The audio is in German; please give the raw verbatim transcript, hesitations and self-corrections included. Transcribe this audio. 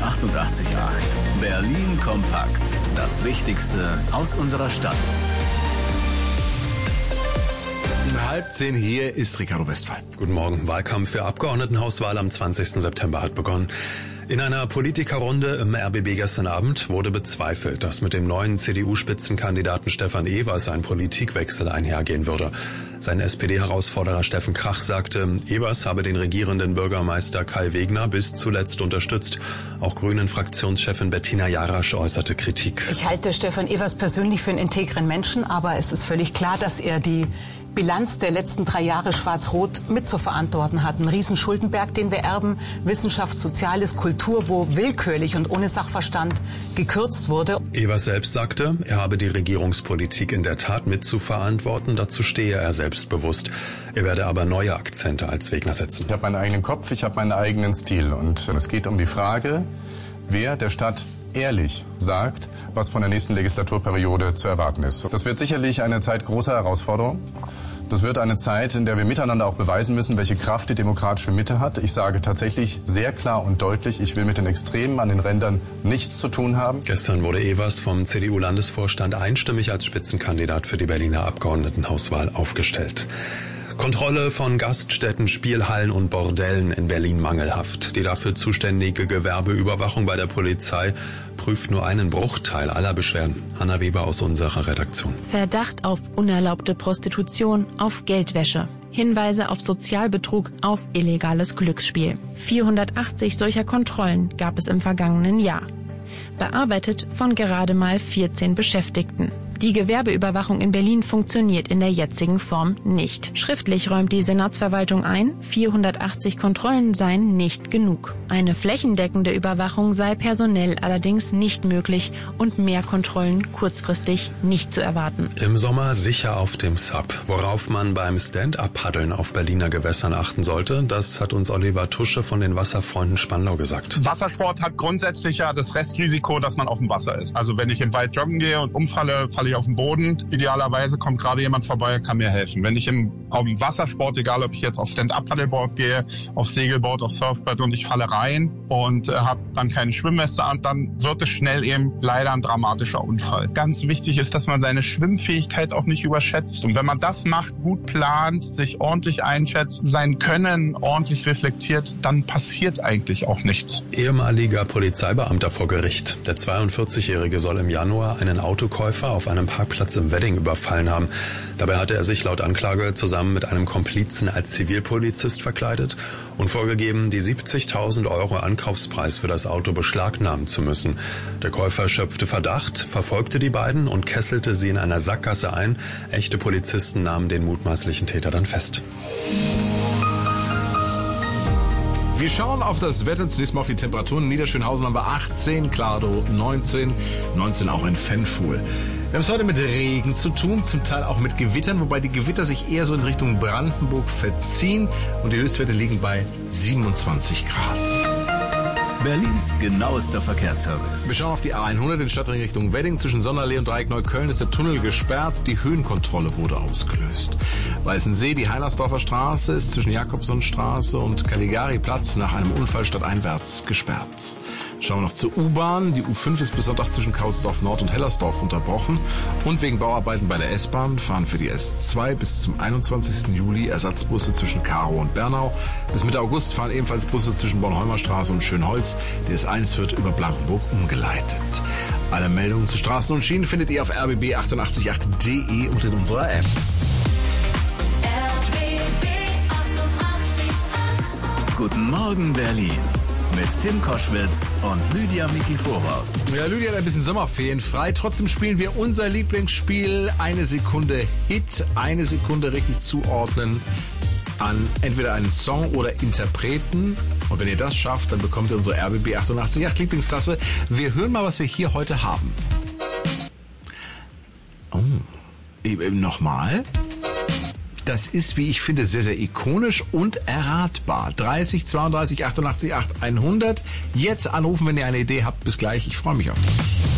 achtundachtzig Komma acht. Berlin kompakt. Das Wichtigste aus unserer Stadt. Um halb zehn hier ist Ricardo Westphal. Guten Morgen. Wahlkampf für Abgeordnetenhauswahl am zwanzigsten September hat begonnen. In einer Politikerrunde im R B B gestern Abend wurde bezweifelt, dass mit dem neuen C D U-Spitzenkandidaten Stefan Evers ein Politikwechsel einhergehen würde. Sein S P D-Herausforderer Steffen Krach sagte, Evers habe den regierenden Bürgermeister Kai Wegner bis zuletzt unterstützt. Auch Grünen-Fraktionschefin Bettina Jarasch äußerte Kritik. Ich halte Stefan Evers persönlich für einen integren Menschen, aber es ist völlig klar, dass er die Bilanz der letzten drei Jahre Schwarz-Rot mit zu verantworten hat. Ein Riesenschuldenberg, den wir erben, Wissenschaft, Soziales, Kultur, wo willkürlich und ohne Sachverstand gekürzt wurde. Evers selbst sagte, er habe die Regierungspolitik in der Tat mit zu verantworten. Dazu stehe er selbstbewusst. Er werde aber neue Akzente als Wegner setzen. Ich habe meinen eigenen Kopf, ich habe meinen eigenen Stil. Und es geht um die Frage, wer der Stadt ehrlich sagt, was von der nächsten Legislaturperiode zu erwarten ist. Das wird sicherlich eine Zeit großer Herausforderung. Das wird eine Zeit, in der wir miteinander auch beweisen müssen, welche Kraft die demokratische Mitte hat. Ich sage tatsächlich sehr klar und deutlich, ich will mit den Extremen an den Rändern nichts zu tun haben. Gestern wurde Evers vom C D U-Landesvorstand einstimmig als Spitzenkandidat für die Berliner Abgeordnetenhauswahl aufgestellt. Kontrolle von Gaststätten, Spielhallen und Bordellen in Berlin mangelhaft. Die dafür zuständige Gewerbeüberwachung bei der Polizei prüft nur einen Bruchteil aller Beschwerden. Hanna Weber aus unserer Redaktion. Verdacht auf unerlaubte Prostitution, auf Geldwäsche. Hinweise auf Sozialbetrug, auf illegales Glücksspiel. vierhundertachtzig solcher Kontrollen gab es im vergangenen Jahr. Bearbeitet von gerade mal vierzehn Beschäftigten. Die Gewerbeüberwachung in Berlin funktioniert in der jetzigen Form nicht. Schriftlich räumt die Senatsverwaltung ein, vierhundertachtzig Kontrollen seien nicht genug. Eine flächendeckende Überwachung sei personell allerdings nicht möglich und mehr Kontrollen kurzfristig nicht zu erwarten. Im Sommer sicher auf dem Sub. Worauf man beim Stand-up-Paddeln auf Berliner Gewässern achten sollte, das hat uns Oliver Tusche von den Wasserfreunden Spandau gesagt. Wassersport hat grundsätzlich ja das Restrisiko, dass man auf dem Wasser ist. Also wenn ich im Wald joggen gehe und umfalle, falle ich auf den Boden. Idealerweise kommt gerade jemand vorbei und kann mir helfen. Wenn ich im, auf dem Wassersport, egal ob ich jetzt auf Stand-up-Paddleboard gehe, auf Segelboard, auf Surfboard und ich falle rein und äh, habe dann keine Schwimmweste an, dann wird es schnell eben leider ein dramatischer Unfall. Ganz wichtig ist, dass man seine Schwimmfähigkeit auch nicht überschätzt. Und wenn man das macht, gut plant, sich ordentlich einschätzt, sein Können ordentlich reflektiert, dann passiert eigentlich auch nichts. Ehemaliger Polizeibeamter vor Gericht. Der zweiundvierzigjährige soll im Januar einen Autokäufer auf einem Parkplatz im Wedding überfallen haben. Dabei hatte er sich laut Anklage zusammen mit einem Komplizen als Zivilpolizist verkleidet und vorgegeben, die siebzigtausend Euro Ankaufspreis für das Auto beschlagnahmen zu müssen. Der Käufer schöpfte Verdacht, verfolgte die beiden und kesselte sie in einer Sackgasse ein. Echte Polizisten nahmen den mutmaßlichen Täter dann fest. Wir schauen auf das Wetter, zunächst mal auf die Temperaturen. In Niederschönhausen haben wir achtzehn, Klardo neunzehn, neunzehn auch in Fennfuhl. Wir haben es heute mit Regen zu tun, zum Teil auch mit Gewittern, wobei die Gewitter sich eher so in Richtung Brandenburg verziehen und die Höchstwerte liegen bei siebenundzwanzig Grad. Berlins genauester Verkehrsservice. Wir schauen auf die A hundert in Stadtring Richtung Wedding. Zwischen Sonderlee und Dreieck Neukölln ist der Tunnel gesperrt. Die Höhenkontrolle wurde ausgelöst. Weißensee, die Heinersdorfer Straße ist zwischen Jakobsonstraße und Caligari-Platz nach einem Unfall stadteinwärts gesperrt. Schauen wir noch zur U-Bahn. Die U fünf ist bis Sonntag zwischen Kautzdorf Nord und Hellersdorf unterbrochen. Und wegen Bauarbeiten bei der S-Bahn fahren für die S zwei bis zum einundzwanzigsten Juli Ersatzbusse zwischen Karow und Bernau. Bis Mitte August fahren ebenfalls Busse zwischen Bornholmer Straße und Schönholz. Die S eins wird über Blankenburg umgeleitet. Alle Meldungen zu Straßen und Schienen findet ihr auf r b b achtundachtzig Komma acht punkt d e und in unserer App. R B B achtundachtzig Komma acht. Guten Morgen, Berlin. Mit Tim Koschwitz und Lydia Mikiforov. Ja, Lydia hat ein bisschen Sommerferien frei. Trotzdem spielen wir unser Lieblingsspiel. Eine Sekunde Hit, eine Sekunde richtig zuordnen an entweder einen Song oder Interpreten. Und wenn ihr das schafft, dann bekommt ihr unsere R B B achtundachtzig Komma acht Lieblingstasse. Wir hören mal, was wir hier heute haben. Oh, eben nochmal. Das ist, wie ich finde, sehr, sehr ikonisch und erratbar. dreißig zweiunddreißig achtundachtzig acht hundert. Jetzt anrufen, wenn ihr eine Idee habt. Bis gleich. Ich freue mich auf euch.